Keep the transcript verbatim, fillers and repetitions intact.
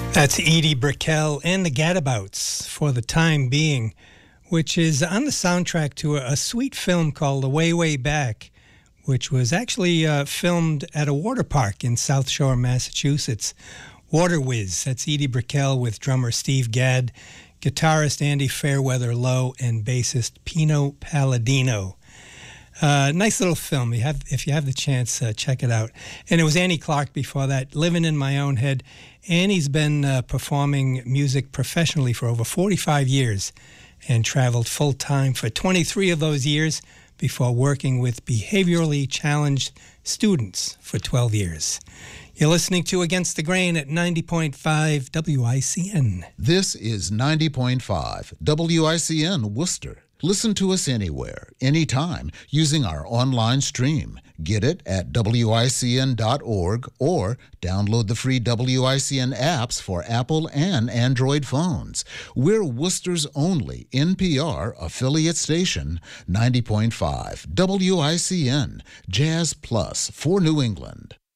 That's Edie Brickell and the Gadabouts for the time being, which is on the soundtrack to a, a sweet film called The Way, Way Back, which was actually uh, filmed at a water park in South Shore, Massachusetts. Water Whiz, that's Edie Brickell with drummer Steve Gadd, guitarist Andy Fairweather Lowe, and bassist Pino Palladino. Uh, nice little film. You have, if you have the chance, uh, check it out. And it was Annie Clark before that, Living in My Own Head. Annie's been uh, performing music professionally for over forty-five years and traveled full-time for twenty-three of those years before working with behaviorally challenged students for twelve years. You're listening to Against the Grain at ninety point five W I C N. This is ninety point five W I C N Worcester. Listen to us anywhere, anytime, using our online stream. Get it at W I C N dot org or download the free W I C N apps for Apple and Android phones. We're Worcester's only N P R affiliate station, ninety point five W I C N, Jazz Plus for New England.